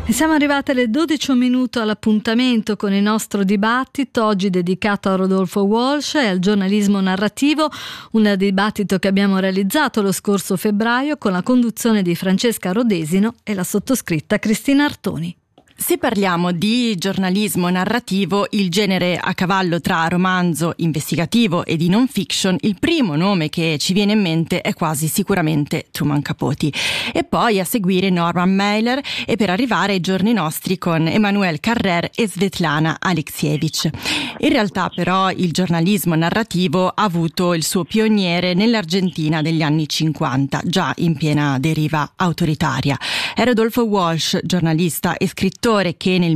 E siamo arrivati alle 12 minuti all'appuntamento con il nostro dibattito, oggi dedicato a Rodolfo Walsh e al giornalismo narrativo, un dibattito che abbiamo realizzato lo scorso febbraio con la conduzione di Francesca Rodesino e la sottoscritta Cristina Artoni. Se parliamo di giornalismo narrativo, il genere a cavallo tra romanzo investigativo e di non fiction, il primo nome che ci viene in mente è quasi sicuramente Truman Capote. E poi a seguire Norman Mailer e per arrivare ai giorni nostri con Emmanuel Carrère e Svetlana Alexievich. In realtà però il giornalismo narrativo ha avuto il suo pioniere nell'Argentina degli anni 50, già in piena deriva autoritaria. È Rodolfo Walsh, giornalista e scrittore, che nel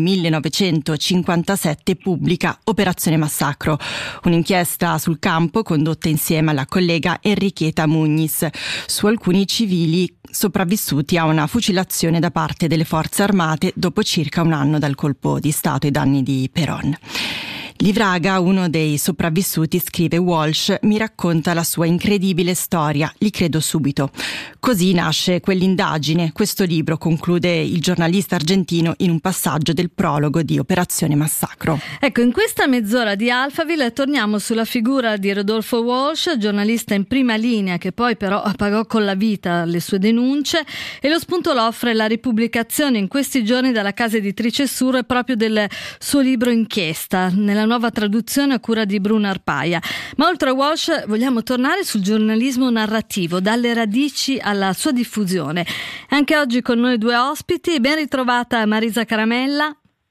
1957 pubblica Operazione Massacro, un'inchiesta sul campo condotta insieme alla collega Enriqueta Muñiz su alcuni civili sopravvissuti a una fucilazione da parte delle forze armate dopo circa un anno dal colpo di Stato ai danni di Perón. Livraga, uno dei sopravvissuti, scrive Walsh, mi racconta la sua incredibile storia, li credo subito. Così nasce quell'indagine. Questo libro, conclude il giornalista argentino in un passaggio del prologo di Operazione Massacro. Ecco, in questa mezz'ora di Alphaville torniamo sulla figura di Rodolfo Walsh, giornalista in prima linea che poi però pagò con la vita le sue denunce, e lo spunto lo offre la ripubblicazione in questi giorni dalla casa editrice Sur proprio del suo libro Inchiesta, nella nuova traduzione a cura di Bruno Arpaia. Ma oltre a Walsh vogliamo tornare sul giornalismo narrativo, dalle radici alla sua diffusione. Anche oggi con noi due ospiti. Ben ritrovata Marisa Caramella.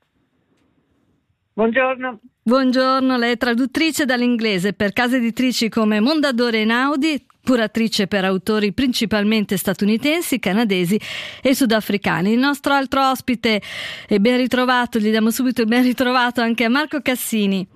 Buongiorno. Buongiorno, lei è traduttrice dall'inglese per case editrici come Mondadori e Einaudi, curatrice per autori principalmente statunitensi, canadesi e sudafricani. Il nostro altro ospite è ben ritrovato, gli diamo subito il ben ritrovato anche a Marco Cassini.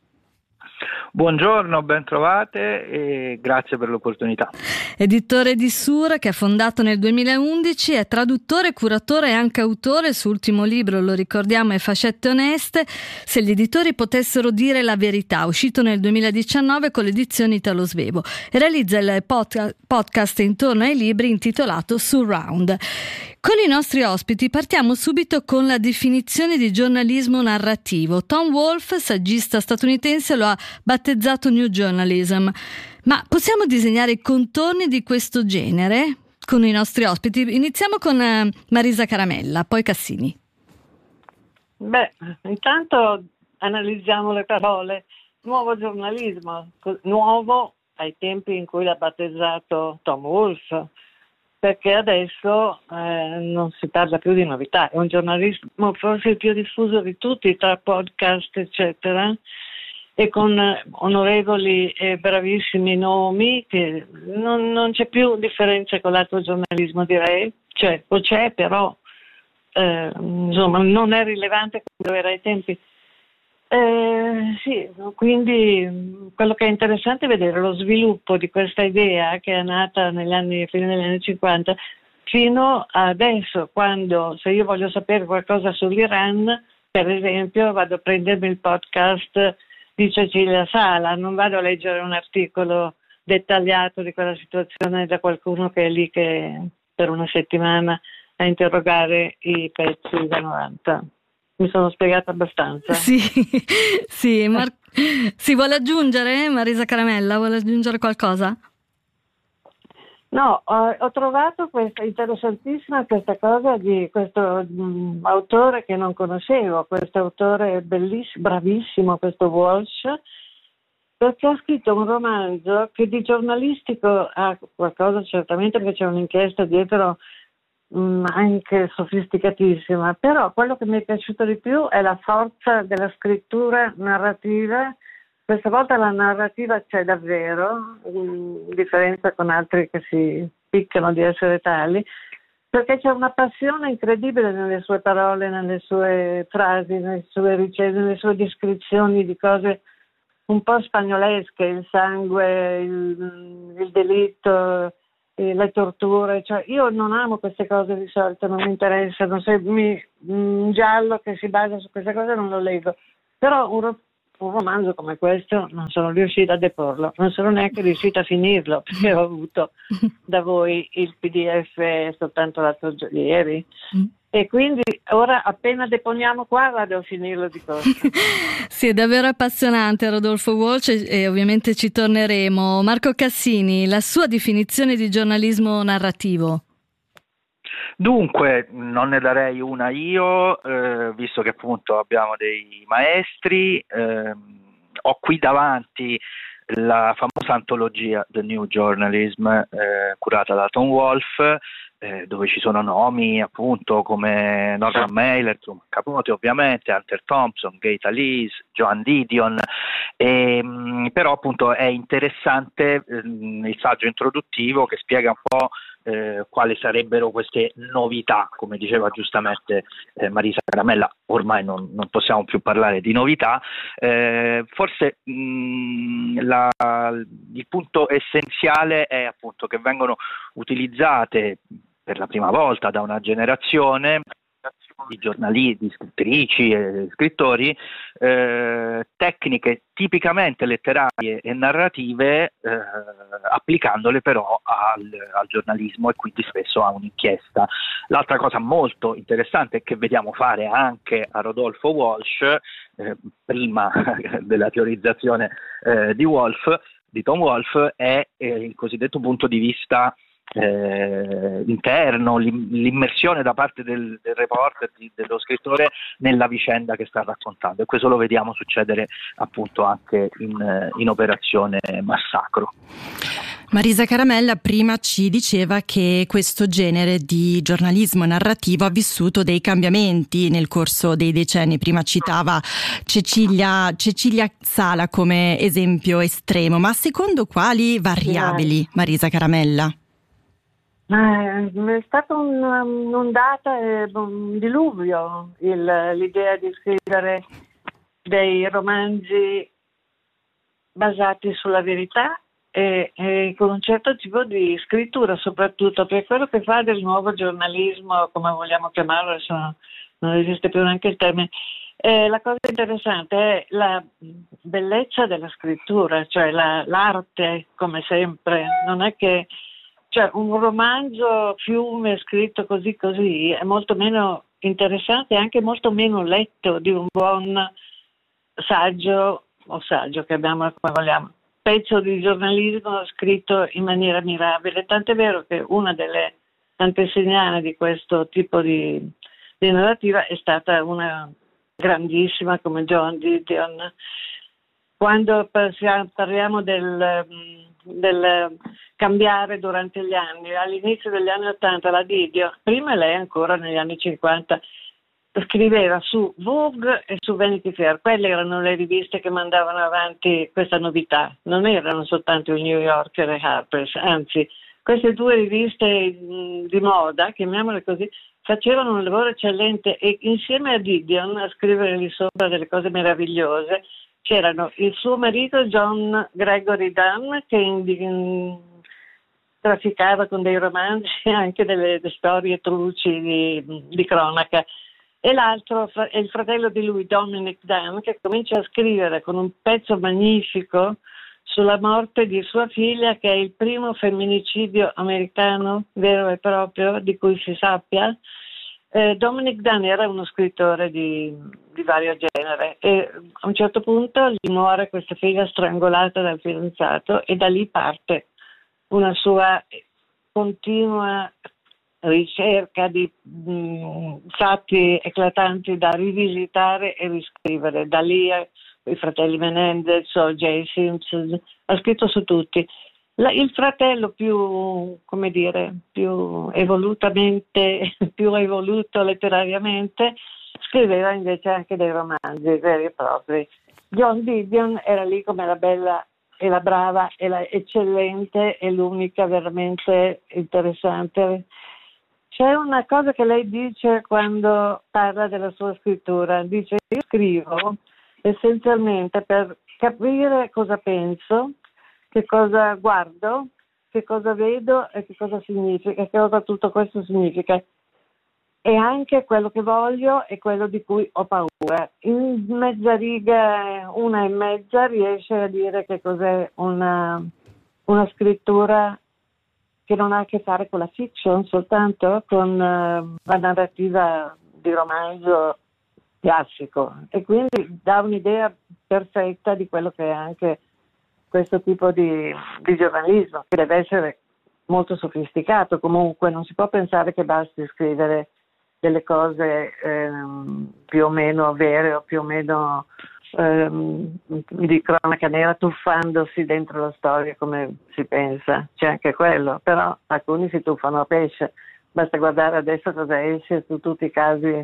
Buongiorno, ben trovate e grazie per l'opportunità. Editore di Sur, che ha fondato nel 2011, è traduttore, curatore e anche autore. Il suo ultimo libro, lo ricordiamo, è Fascette oneste, se gli editori potessero dire la verità, uscito nel 2019 con l'edizione Italo Svevo, e realizza il podcast intorno ai libri intitolato Surround. Con i nostri ospiti partiamo subito con la definizione di giornalismo narrativo. Tom Wolfe, saggista statunitense, lo ha battezzato New Journalism. Ma possiamo disegnare i contorni di questo genere con i nostri ospiti? Iniziamo con Marisa Caramella, poi Cassini. Beh, intanto analizziamo le parole. Nuovo giornalismo, nuovo ai tempi in cui l'ha battezzato Tom Wolfe, perché adesso non si parla più di novità, è un giornalismo forse il più diffuso di tutti, tra podcast eccetera, e con onorevoli e bravissimi nomi, che non c'è più differenza con l'altro giornalismo, direi, c'è però insomma non è rilevante come era ai tempi. Sì, quindi quello che è interessante è vedere lo sviluppo di questa idea che è nata fine degli anni 50 fino adesso, quando se io voglio sapere qualcosa sull'Iran, per esempio, vado a prendermi il podcast di Cecilia Sala, non vado a leggere un articolo dettagliato di quella situazione da qualcuno che è lì che per una settimana a interrogare i pezzi da 90. Mi sono spiegata abbastanza. Sì, si vuole aggiungere, Marisa Caramella, vuole aggiungere qualcosa? No, ho trovato interessantissima questa cosa di questo autore che non conoscevo, questo autore bellissimo, bravissimo, questo Walsh, perché ha scritto un romanzo che di giornalistico ha qualcosa certamente, perché c'è un'inchiesta dietro anche sofisticatissima, però quello che mi è piaciuto di più è la forza della scrittura narrativa. Questa volta la narrativa c'è davvero, in differenza con altri che si piccano di essere tali, perché c'è una passione incredibile nelle sue parole, nelle sue frasi, nelle sue ricerche, nelle sue descrizioni di cose un po' spagnolesche, il sangue, il delitto, le torture, cioè io non amo queste cose di solito, non mi interessano, se un giallo che si basa su queste cose non lo leggo, però un romanzo come questo non sono riuscita a deporlo, non sono neanche riuscita a finirlo, perché ho avuto da voi il PDF soltanto l'altro ieri E quindi ora appena deponiamo qua vado a finirlo di corsa. Sì, è davvero appassionante Rodolfo Walsh e ovviamente ci torneremo. Marco Cassini, la sua definizione di giornalismo narrativo? Dunque, non ne darei una io, visto che appunto abbiamo dei maestri. Ho qui davanti la famosa antologia The New Journalism, curata da Tom Wolfe, dove ci sono nomi appunto come Norman Mailer, Truman Capote ovviamente, Hunter Thompson, Gay Talese, Joan Didion, però appunto è interessante il saggio introduttivo che spiega un po' quali sarebbero queste novità, come diceva giustamente Marisa Caramella. Ormai non possiamo più parlare di novità, forse il punto essenziale è appunto che vengono utilizzate per la prima volta da una generazione di giornalisti, di scrittrici e scrittori, tecniche tipicamente letterarie e narrative, applicandole però al giornalismo e quindi spesso a un'inchiesta. L'altra cosa molto interessante che vediamo fare anche a Rodolfo Walsh, prima della teorizzazione di Tom Wolfe, è il cosiddetto punto di vista interno, l'immersione da parte del reporter, dello scrittore nella vicenda che sta raccontando, e questo lo vediamo succedere appunto anche in Operazione Massacro. Marisa Caramella prima ci diceva che questo genere di giornalismo narrativo ha vissuto dei cambiamenti nel corso dei decenni. Prima citava Cecilia Sala come esempio estremo, ma secondo quali variabili, Marisa Caramella? È stata un'ondata, un diluvio l'idea di scrivere dei romanzi basati sulla verità e con un certo tipo di scrittura, soprattutto per quello che fa del nuovo giornalismo, come vogliamo chiamarlo, adesso non esiste più neanche il termine. La cosa interessante è la bellezza della scrittura, cioè l'arte, come sempre. Non è che un romanzo fiume scritto così è molto meno interessante e anche molto meno letto di un buon saggio che abbiamo, come vogliamo, pezzo di giornalismo scritto in maniera mirabile. Tant'è vero che una delle tante segnali di questo tipo di narrativa è stata una grandissima come Joan Didion. Quando parliamo del cambiare durante gli anni, all'inizio degli anni 80 la Didio, prima lei ancora negli anni 50, scriveva su Vogue e su Vanity Fair. Quelle erano le riviste che mandavano avanti questa novità, non erano soltanto il New Yorker e Harper's, anzi queste due riviste di moda, chiamiamole così, facevano un lavoro eccellente, e insieme a Didion a scrivere lì sopra delle cose meravigliose c'erano il suo marito John Gregory Dunn, che trafficava con dei romanzi anche delle storie truci di cronaca, e l'altro è il fratello di lui, Dominic Dunn, che comincia a scrivere con un pezzo magnifico sulla morte di sua figlia, che è il primo femminicidio americano vero e proprio di cui si sappia. Dominic Dunn era uno scrittore di vario genere, e a un certo punto gli muore questa figlia strangolata dal fidanzato, e da lì parte una sua continua ricerca di fatti eclatanti da rivisitare e riscrivere. Da lì i fratelli Menendez o J. Simpson, ha scritto su tutti. Il fratello più evoluto letterariamente, scriveva invece anche dei romanzi veri e propri. Joan Didion era lì come la bella e la brava e la eccellente e l'unica veramente interessante. C'è una cosa che lei dice quando parla della sua scrittura, dice: io scrivo essenzialmente per capire cosa penso, che cosa guardo, che cosa vedo e che cosa significa, che cosa tutto questo significa, e anche quello che voglio e quello di cui ho paura. In mezza riga, una e mezza, riesce a dire che cos'è una scrittura che non ha a che fare con la fiction, soltanto con la narrativa di romanzo classico, e quindi dà un'idea perfetta di quello che è anche questo tipo di giornalismo, che deve essere molto sofisticato. Comunque non si può pensare che basti scrivere delle cose più o meno vere o più o meno di cronaca nera, tuffandosi dentro la storia come si pensa. C'è anche quello, però alcuni si tuffano a pesce. Basta guardare adesso cosa esce su tutti i casi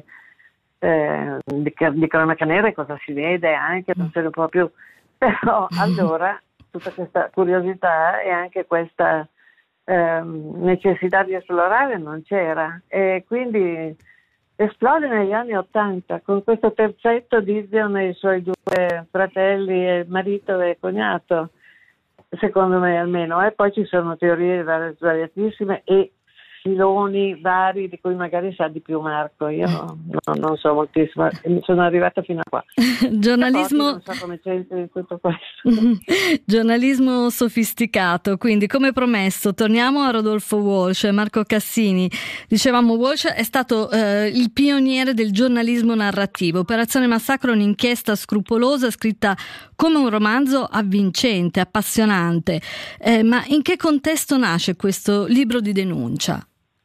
di cronaca nera e cosa si vede, anche non se ne può più. Però allora tutta questa curiosità e anche questa necessità di esplorare non c'era, e quindi esplode negli anni '80 con questo terzetto Dizion e i suoi due fratelli, marito e cognato, secondo me almeno, e poi ci sono teorie svariatissime e filoni vari di cui magari sa di più Marco. Io non so moltissimo, sono arrivata fino a qua. Giornalismo, non so come c'entri in tutto questo. Giornalismo sofisticato, quindi come promesso torniamo a Rodolfo Walsh e Marco Cassini. Dicevamo, Walsh è stato il pioniere del giornalismo narrativo. Operazione Massacro è un'inchiesta scrupolosa scritta come un romanzo avvincente, appassionante. Ma in che contesto nasce questo libro di denuncia?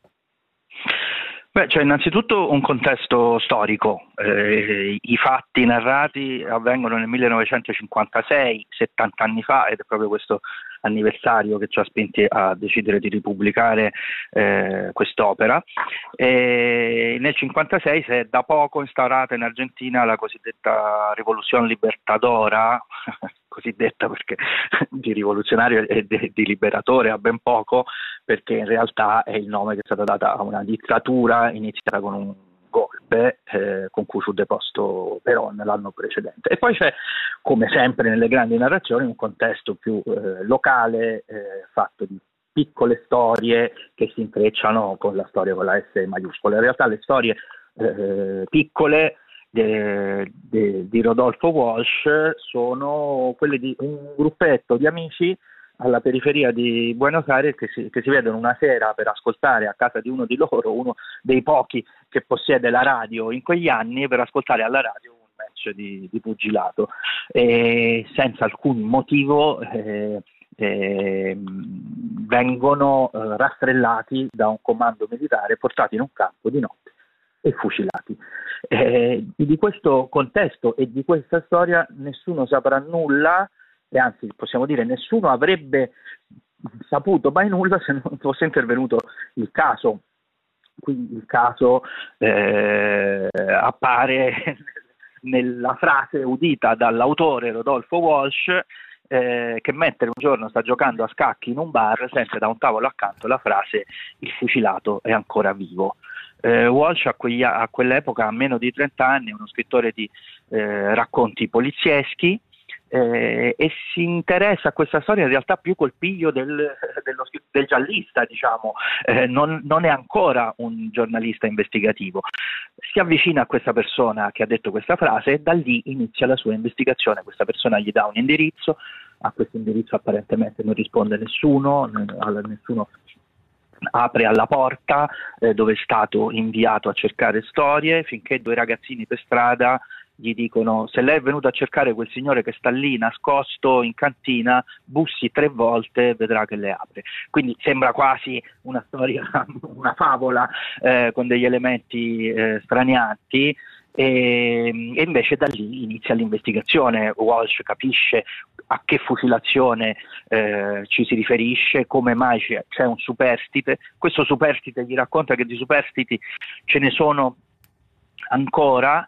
Beh, c'è innanzitutto un contesto storico. I fatti narrati avvengono nel 1956, 70 anni fa, ed è proprio questo anniversario che ci ha spinti a decidere di ripubblicare quest'opera. Nel 1956 si è da poco instaurata in Argentina la cosiddetta Rivoluzione Libertadora, cosiddetta perché di rivoluzionario e di liberatore ha ben poco, perché in realtà è il nome che è stato dato a una dittatura iniziata con un golpe con cui fu deposto Perón l'anno precedente. E poi c'è, come sempre nelle grandi narrazioni, un contesto più locale, fatto di piccole storie che si intrecciano con la storia con la S maiuscola. In realtà le storie piccole di Rodolfo Walsh sono quelle di un gruppetto di amici alla periferia di Buenos Aires che si vedono una sera per ascoltare a casa di uno di loro, uno dei pochi che possiede la radio in quegli anni, per ascoltare alla radio un match di pugilato, e senza alcun motivo vengono rastrellati da un comando militare, portati in un campo di notte e fucilati. Di questo contesto e di questa storia nessuno saprà nulla, e anzi possiamo dire nessuno avrebbe saputo mai nulla se non fosse intervenuto il caso. Quindi il caso appare nella frase udita dall'autore Rodolfo Walsh, che mentre un giorno sta giocando a scacchi in un bar sente da un tavolo accanto la frase "il fucilato è ancora vivo". Walsh a quell'epoca ha meno di 30 anni, è uno scrittore di racconti polizieschi, e si interessa a questa storia in realtà più col piglio del giallista, diciamo, non è ancora un giornalista investigativo. Si avvicina a questa persona che ha detto questa frase e da lì inizia la sua investigazione. Questa persona gli dà un indirizzo, a questo indirizzo apparentemente non risponde nessuno apre alla porta dove è stato inviato a cercare storie, finché due ragazzini per strada gli dicono: se lei è venuto a cercare quel signore che sta lì nascosto in cantina, bussi 3 volte, vedrà che le apre. Quindi sembra quasi una storia, una favola con degli elementi stranianti, e invece da lì inizia l'investigazione. Walsh capisce a che fucilazione ci si riferisce, come mai c'è un superstite. Questo superstite gli racconta che di superstiti ce ne sono ancora,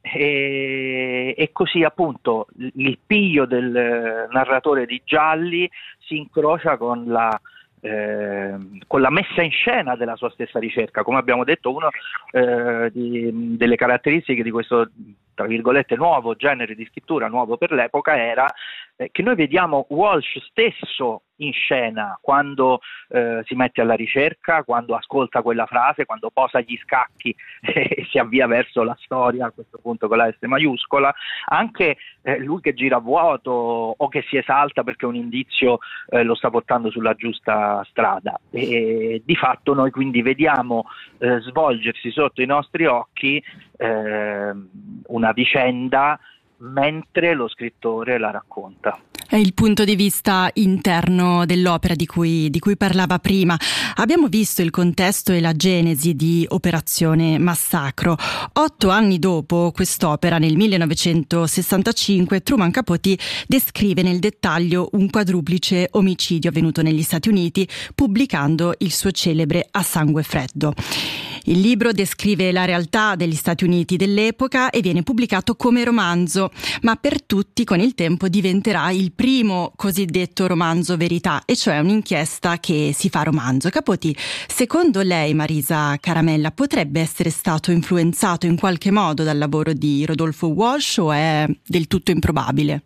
e così appunto il piglio del narratore di gialli si incrocia con la messa in scena della sua stessa ricerca. Come abbiamo detto, una delle caratteristiche di questo tra virgolette nuovo genere di scrittura, nuovo per l'epoca, era che noi vediamo Walsh stesso in scena quando si mette alla ricerca, quando ascolta quella frase, quando posa gli scacchi e si avvia verso la storia, a questo punto con la S maiuscola, anche lui che gira a vuoto o che si esalta perché un indizio lo sta portando sulla giusta strada, e di fatto noi quindi vediamo svolgersi sotto i nostri occhi una vicenda mentre lo scrittore la racconta. È il punto di vista interno dell'opera di cui parlava prima. Abbiamo visto il contesto e la genesi di Operazione Massacro. 8 anni dopo quest'opera, nel 1965, Truman Capote descrive nel dettaglio un quadruplice omicidio avvenuto negli Stati Uniti, pubblicando il suo celebre A sangue freddo. Il libro descrive la realtà degli Stati Uniti dell'epoca e viene pubblicato come romanzo, ma per tutti con il tempo diventerà il primo cosiddetto romanzo verità, e cioè un'inchiesta che si fa romanzo. Capote, secondo lei, Marisa Caramella, potrebbe essere stato influenzato in qualche modo dal lavoro di Rodolfo Walsh o è del tutto improbabile?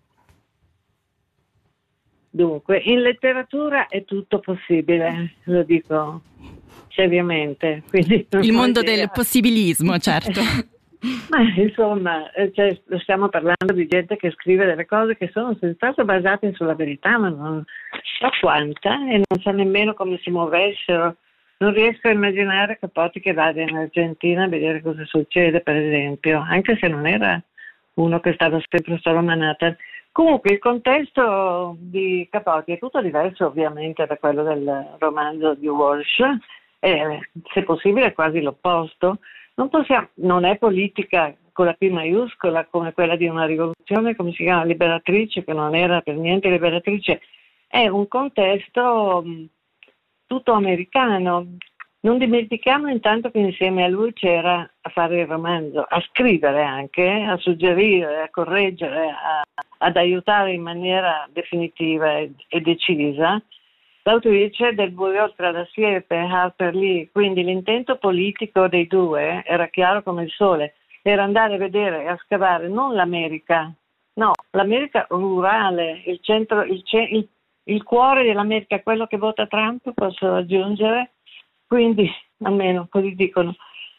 Dunque, in letteratura è tutto possibile, lo dico seriamente. Quindi il mondo del possibilismo, certo. Ma insomma, stiamo parlando di gente che scrive delle cose che sono senz'altro basate sulla verità, ma non so quanta, e non so nemmeno come si muovessero. Non riesco a immaginare Capote che vada in Argentina a vedere cosa succede, per esempio, anche se non era uno che stava sempre solo a Manhattan. Comunque il contesto di Capote è tutto diverso ovviamente da quello del romanzo di Walsh, se possibile quasi l'opposto. Non è politica con la P maiuscola come quella di una rivoluzione, come si chiama, liberatrice, che non era per niente liberatrice. È un contesto tutto americano. Non dimentichiamo intanto che insieme a lui c'era a fare il romanzo, a scrivere anche, a suggerire, a correggere, ad aiutare in maniera definitiva e decisa l'autrice del Buio tra la siepe, Harper Lee. Quindi l'intento politico dei due era chiaro come il sole, era andare a vedere e a scavare non l'America, no, l'America rurale, il cuore dell'America, quello che vota Trump, posso aggiungere. Quindi, almeno così dicono,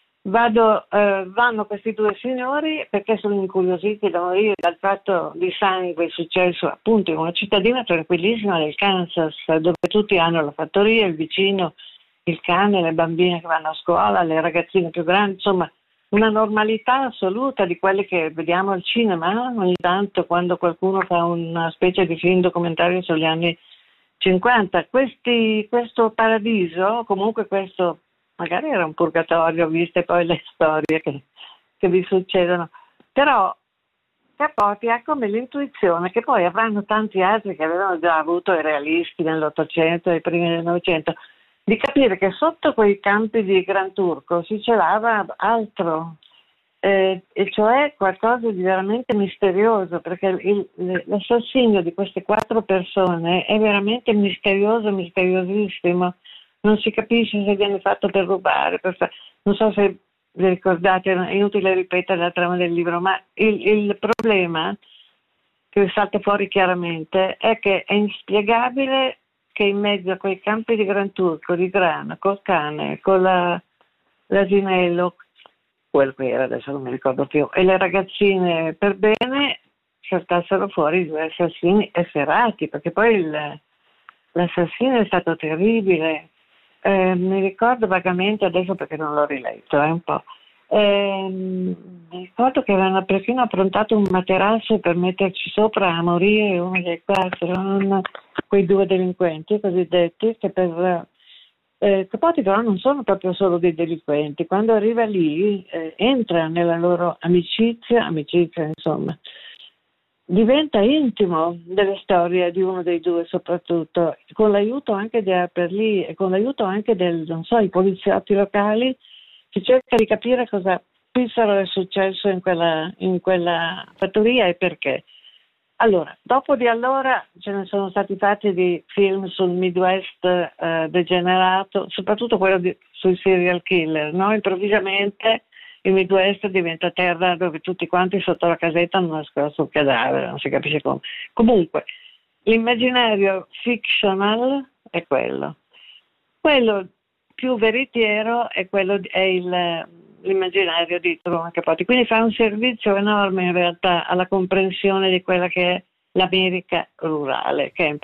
vanno questi due signori perché sono incuriositi da morire dal fatto di sangue successo appunto in una cittadina tranquillissima del Kansas, dove tutti hanno la fattoria, il vicino, il cane, le bambine che vanno a scuola, le ragazzine più grandi, insomma una normalità assoluta di quelle che vediamo al cinema ogni tanto quando qualcuno fa una specie di film documentario sugli anni 50. Questo paradiso, comunque questo magari era un purgatorio, viste poi le storie che vi succedono, però Capote ha come l'intuizione, che poi avranno tanti altri che avevano già avuto i realisti nell'Ottocento e i primi del Novecento, di capire che sotto quei campi di Gran Turco si celava altro, e cioè qualcosa di veramente misterioso, perché l'assassinio di queste 4 persone è veramente misterioso, misteriosissimo. Non si capisce se viene fatto per rubare, non so se vi ricordate, è inutile ripetere la trama del libro, ma il problema che salta fuori chiaramente è che è inspiegabile che in mezzo a quei campi di Gran Turco, di grano, col cane, con l'asinello, quello che era, adesso non mi ricordo più, e le ragazzine per bene saltassero fuori 2 assassini efferati, perché poi l'assassino è stato terribile. Mi ricordo vagamente adesso perché non l'ho riletto un po'. Mi ricordo che avevano persino approntato un materasso per metterci sopra a morire uno dei 4, quei 2 delinquenti cosiddetti, che Capote però non sono proprio solo dei delinquenti. Quando arriva lì entra nella loro amicizia insomma, diventa intimo delle storie di uno dei 2 soprattutto, con l'aiuto anche di Harper Lee e con l'aiuto anche i poliziotti locali. Si cerca di capire cosa pensano è successo in quella fattoria e perché. Allora, dopo di allora ce ne sono stati fatti di film sul Midwest degenerato, soprattutto quello sui serial killer, no? Improvvisamente il Midwest diventa terra dove tutti quanti sotto la casetta hanno nascosto un cadavere, non si capisce come. Comunque, l'immaginario fictional è quello più veritiero è l'immaginario di Truman Capote, quindi fa un servizio enorme in realtà alla comprensione di quella che è l'America rurale, che è